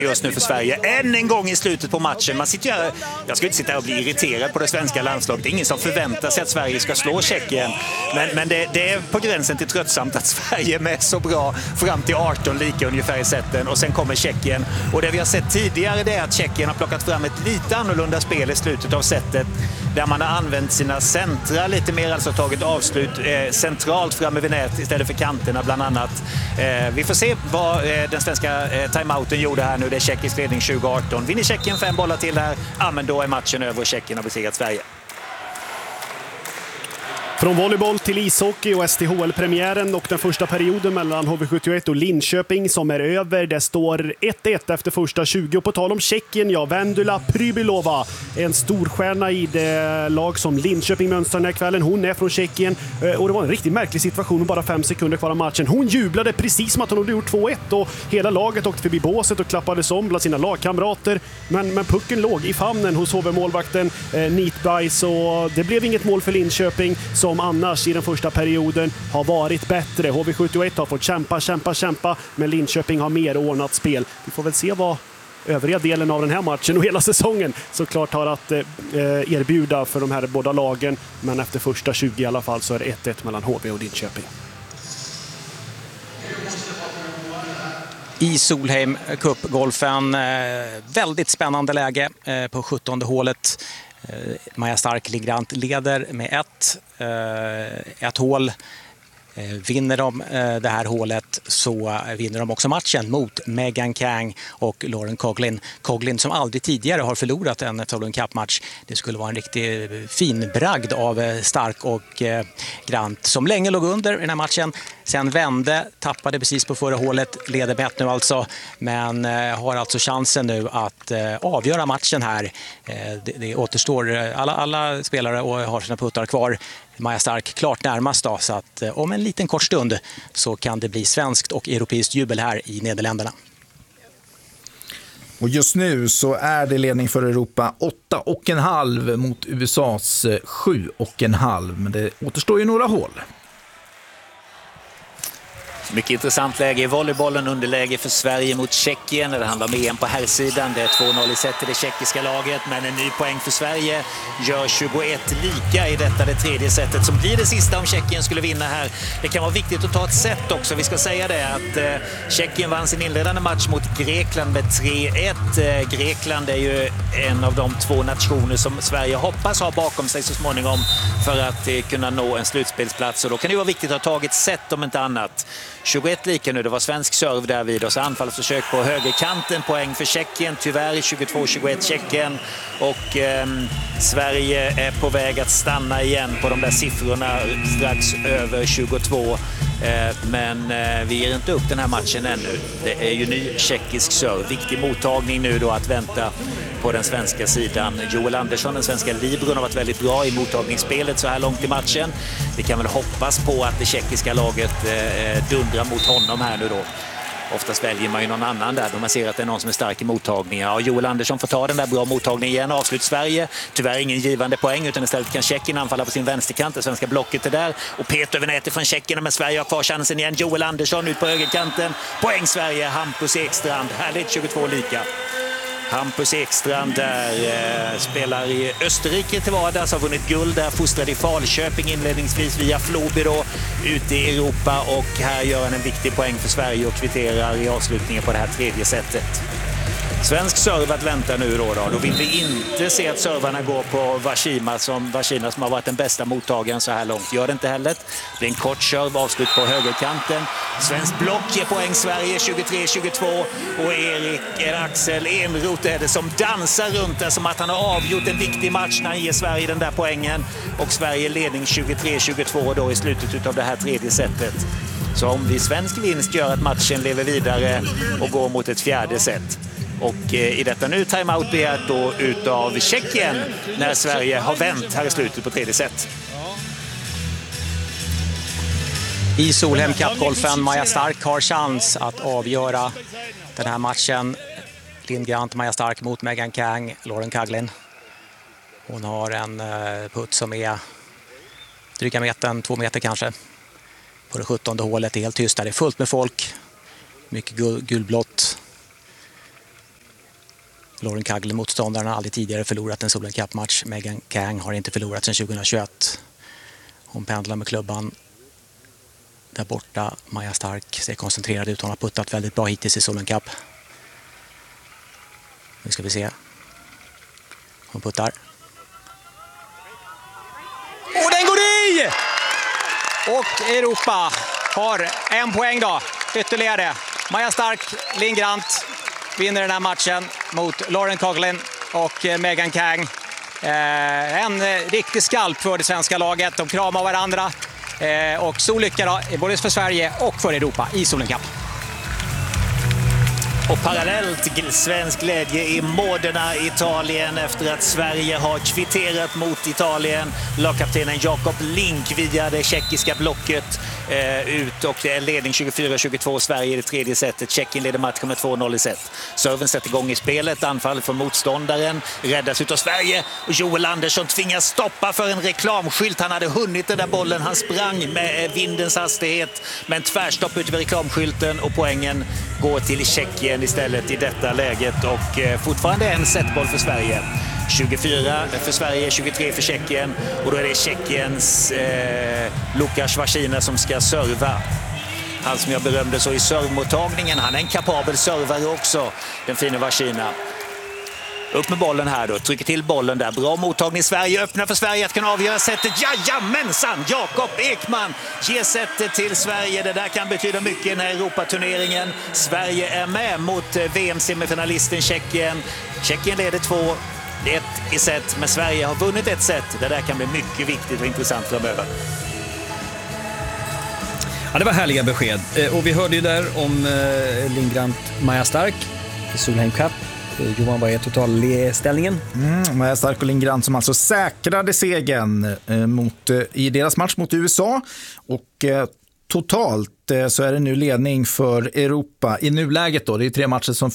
just nu för Sverige. Än en gång i slutet på matchen. Jag ska inte sitta och bli irriterad på det svenska landslaget. Det är ingen som förväntar sig att Sverige ska slå Tjeckien. Men det är på gränsen till tröttsamt att Sverige är med så bra fram till 18 lika ungefär i sätten. Och sen kommer Tjeckien. Och det vi har sett tidigare det är att Tjeckien har plockat fram ett lite annorlunda spel i slutet av sättet. Där man har använt sina centra lite mer, alltså tagit avslut centralt framme vid nät istället för kanterna bland annat. Vi får se vad den svenska timeouten gjorde här nu. Det är tjeckisk ledning 2018. Vinner Tjeckien 5 bollar till här, ja, men då är matchen över och Tjeckien har besegrat Sverige. Från volleyboll till ishockey och STHL-premiären och den första perioden mellan HV71 och Linköping som är över. Det står 1-1 efter första 20. Och på tal om Tjeckien, ja, Vendula Prybylova, en storstjärna i det lag som Linköping mönstrar den här kvällen. Hon är från Tjeckien och det var en riktigt märklig situation med bara 5 sekunder kvar av matchen. Hon jublade precis som att hon hade gjort 2-1 och hela laget åkte förbi båset och klappades om bland sina lagkamrater. Men pucken låg i famnen hos HV-målvakten Nitbajs och det blev inget mål för Linköping som annars i den första perioden har varit bättre. HV71 har fått kämpa, men Linköping har mer ordnat spel. Vi får väl se vad övriga delen av den här matchen och hela säsongen såklart har att erbjuda för de här båda lagen. Men efter första 20 i alla fall så är det 1-1 mellan HV och Linköping. I Solheim Cup-golfen, väldigt spännande läge på 17:e hålet. Maja Stark Ligrant leder med ett hål. Vinner de det här hålet så vinner de också matchen mot Megan Kang och Lauren Coughlin. Coughlin som aldrig tidigare har förlorat en Solheim Cup-match. Det skulle vara en riktig fin bragd av Stark och Grant som länge låg under i den här matchen. Sen vände, tappade precis på förra hålet, leder med 1 nu alltså. Men har alltså chansen nu att avgöra matchen här. Det återstår alla spelare och har sina puttar kvar. Maja Stark klart närmast då, så att om en liten kort stund så kan det bli svenskt och europeiskt jubel här i Nederländerna. Och just nu så är det ledning för Europa 8,5 mot USAs 7,5. Men det återstår ju några hål. Mycket intressant läge i volleybollen, underläge för Sverige mot Tjeckien. Det handlar om EM på herrsidan. Det är 2-0 i set till det tjeckiska laget, men en ny poäng för Sverige gör 21 lika i detta, det tredje setet som blir det sista om Tjeckien skulle vinna här. Det kan vara viktigt att ta ett set också. Vi ska säga det att Tjeckien vann sin inledande match mot Grekland med 3-1. Grekland är ju en av de 2 nationer som Sverige hoppas ha bakom sig så småningom för att kunna nå en slutspelsplats. Och då kan det vara viktigt att ha tagit set om inte annat. 21 lika nu, det var svensk serve där vid och så anfallsförsök på högerkanten, poäng för Tjeckien, tyvärr 22-21 Tjeckien och Sverige är på väg att stanna igen på de där siffrorna strax över 22 men vi ger inte upp den här matchen ännu. Det är ju ny tjeckisk serve, viktig mottagning nu då att vänta på den svenska sidan. Joel Andersson, den svenska libron, har varit väldigt bra i mottagningsspelet så här långt i matchen. Vi kan väl hoppas på att det tjeckiska laget dundrar mot honom här nu då. Oftast väljer man ju någon annan där då man ser att det är någon som är stark i mottagningar. Och Joel Andersson får ta den där bra mottagningen igen. Avslut Sverige. Tyvärr ingen givande poäng utan istället kan Tjeckien anfalla på sin vänsterkant. Det svenska blocket är där. Och Peter över nätet från Tjeckien, men Sverige har kvar chansen igen. Joel Andersson ut på högerkanten. Poäng Sverige. Hampus Ekstrand. Härligt 22 lika. Hampus Ekstrand där spelar i Österrike till vardags, har vunnit guld där, fostrad i Falköping inledningsvis via Floby då, ute i Europa och här gör han en viktig poäng för Sverige och kvitterar i avslutningen på det här tredje setet. Svensk serve att vänta nu då. Då vill vi inte se att servarna går på Vashina som har varit den bästa mottagaren så här långt. Gör det inte heller. Det är en kort serve, avslut på högerkanten. Svensk block ger poäng Sverige 23-22 och Axel Enroth är det som dansar runt där som att han har avgjort en viktig match när han ger Sverige den där poängen. Och Sverige ledning 23-22 då i slutet av det här tredje setet. Så om vi svensk vinst gör att matchen lever vidare och går mot ett fjärde set. Och i detta nu timeout begärt då utav Tjeckien när Sverige har vänt här i slutet på tredje set. I Solheim Cup-golfen, Maja Stark har chans att avgöra den här matchen. Lindgrant, Maja Stark mot Megan Kang, Lauren Coughlin. Hon har en putt som är dryga metern, 2 meter kanske. På det 17:e hålet är helt tyst där, det är fullt med folk. Mycket gulblått. Lauren Caglin, motståndaren, har aldrig tidigare förlorat en Solheim Cup-match. Megan Kang har inte förlorat sedan 2021. Hon pendlar med klubban där borta. Maja Stark ser koncentrerad ut. Hon har puttat väldigt bra hittills i Solheim Cup. Nu ska vi se. Hon puttar. Och den går i! Och Europa har en poäng då, ytterligare. Maja Stark, Lindgrant vinner den här matchen mot Lauren Caglin och Megan Kang. En riktig skalp för det svenska laget. De kramar varandra. Och så lycka då, både för Sverige och för Europa i Solheim Cup. Och parallellt svensk glädje i Modena, Italien, efter att Sverige har kvitterat mot Italien. Lagkaptenen Jakob Link via det tjeckiska blocket ut, och det är ledning 24-22 Sverige i det tredje setet. Tjeckien leder matchen med 2-0 i set. Serven sätter igång i spelet, anfall från motståndaren, räddas ut av Sverige, och Joel Andersson tvingas stoppa för en reklamskylt. Han hade hunnit den där bollen, han sprang med vindens hastighet, men tvärstopp ut vid reklamskylten, och poängen går till Tjeckien istället i detta läget, och fortfarande en setboll för Sverige. 24 för Sverige, 23 för Tjeckien, och då är det Tjeckiens Lukas Vasina som ska serva. Han som jag berömde så i servmottagningen, han är en kapabel servare också, den fina Vasina. Upp med bollen här då, trycker till bollen där. Bra mottagning Sverige, öppnar för Sverige att kunna avgöra sättet. Jajamensan! Jakob Ekman ger sättet till Sverige. Det där kan betyda mycket i den här Europaturneringen. Sverige är med mot VM-semifinalisten Tjeckien. Tjeckien leder 2-1 i set, men Sverige har vunnit ett set. Det där kan bli mycket viktigt och intressant framöver. Ja, det var härliga besked. Och vi hörde ju där om Lindgrant Maja Stark i Solheim Cup. Johan, vad är totalställningen? Maja Stark och Lindgrant som alltså säkrade segern i deras match mot USA, och totalt så är det nu ledning för Europa i nuläget då. Det är 3 matcher som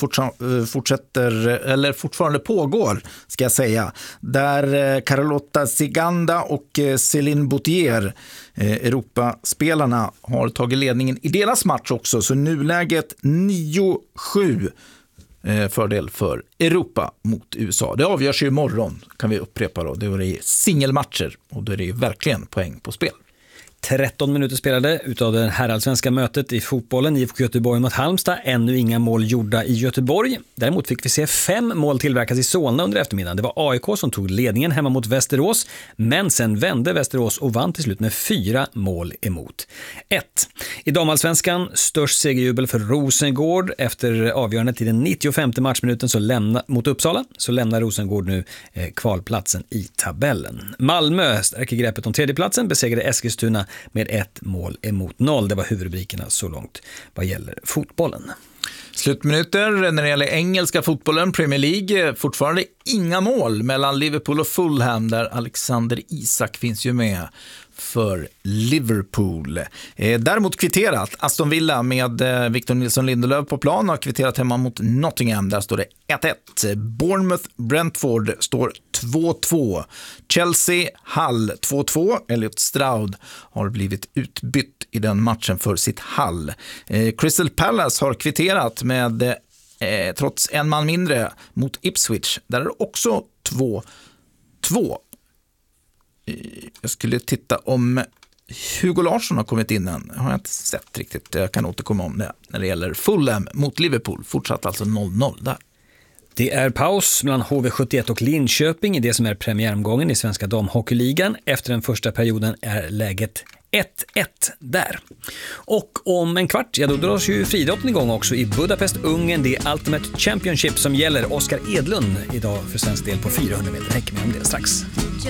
fortfarande pågår, ska jag säga. Där Carlotta Ziganda och Céline Boutier, Europaspelarna, har tagit ledningen i deras match också. Så nuläget 9-7. Fördel för Europa mot USA. Det avgörs ju imorgon, kan vi upprepa då. Det är singelmatcher, och då är det verkligen poäng på spel. 13 minuter spelade utav det herrallsvenska mötet i fotbollen. IFK Göteborg mot Halmstad. Ännu inga mål gjorda i Göteborg. Däremot fick vi se 5 mål tillverkas i Solna under eftermiddagen. Det var AIK som tog ledningen hemma mot Västerås. Men sen vände Västerås och vann till slut med 4 mål emot 1. I damallsvenskan störst segerjubel för Rosengård. Efter avgörandet i den 95:e matchminuten mot Uppsala så lämnar Rosengård nu kvalplatsen i tabellen. Malmö stärker greppet om tredjeplatsen, besegrade Eskilstuna med 1 mål emot 0. Det var huvudrubrikerna så långt vad gäller fotbollen. Slutminuter när det gäller engelska fotbollen, Premier League. Fortfarande inga mål mellan Liverpool och Fulham, där Alexander Isak finns ju med för Liverpool. Däremot kvitterat Aston Villa med Victor Nilsson Lindelöf på plan, har kvitterat hemma mot Nottingham. Där står det 1-1. Bournemouth-Brentford står 2-2. Chelsea-Hull 2-2. Elliot Stroud har blivit utbytt i den matchen för sitt Hull. Crystal Palace har kvitterat med trots en man mindre mot Ipswich. Där är det också 2-2. Jag skulle titta om Hugo Larsson har kommit in än. Har jag inte sett riktigt. Jag kan återkomma om det. När det gäller Fulham mot Liverpool. Fortsatt alltså 0-0 där. Det är paus mellan HV71 och Linköping i det som är premiäromgången i Svenska damhockeyligan. Efter den första perioden är läget 1-1 där. Och om en kvart, ja då dras ju friidrotten igång också i Budapest, Ungern. Det är Ultimate Championship som gäller. Oskar Edlund idag för svensk del på 400 meter häck, med om det strax.